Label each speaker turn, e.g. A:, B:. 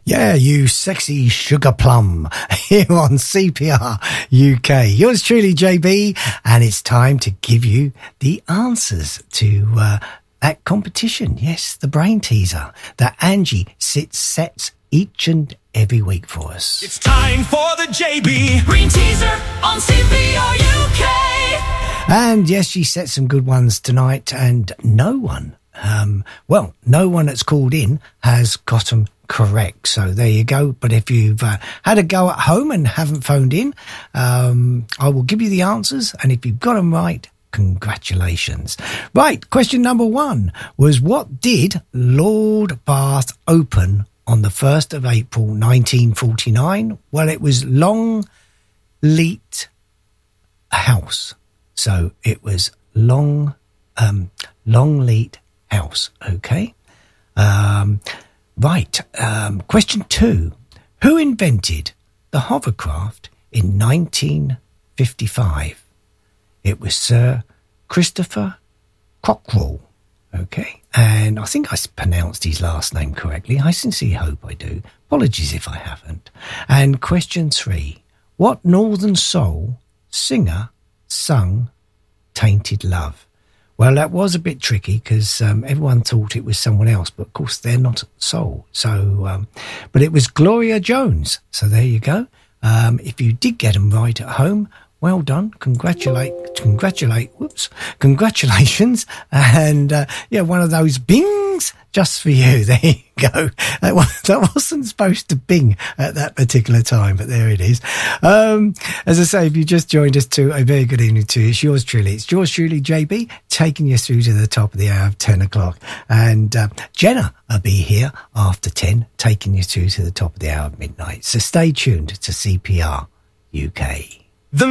A: Yeah, you sexy sugar plum here on CPR UK. Yours truly, JB, and it's time to give you the answers to that competition. Yes, the brain teaser that Angie sets each and every week for us.
B: It's time for the JB Brain Teaser on CPR UK.
A: And yes, she set some good ones tonight, and no one that's called in has got them correct. So there you go. But if you've had a go at home and haven't phoned in, I will give you the answers. And if you've got them right, congratulations. Right, question number 1 was, what did Lord Bath open on the 1st of April 1949? Well, it was Longleat House. So it was Longleat House, okay? Question 2. Who invented the hovercraft in 1955? It was Sir Christopher Cockerell, okay? And I think I pronounced his last name correctly. I sincerely hope I do. Apologies if I haven't. And question 3. What Northern Soul singer sung Tainted Love? Well, that was a bit tricky because everyone thought it was someone else, but of course they're not soul. So, but it was Gloria Jones. So there you go. If you did get them right at home, well done. Congratulations. And one of those bings just for you. There you go. That wasn't supposed to bing at that particular time, but there it is. As I say, if you just joined us, to a very good evening to you. It's yours truly, JB, taking you through to the top of the hour of 10 o'clock. And Jenna will be here after 10, taking you through to the top of the hour of midnight. So stay tuned to CPR UK.